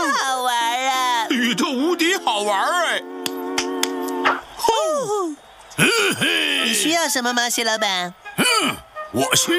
好玩啊！ 宇宙无敌好玩哎！ 你需要什么吗，蟹老板？ 我需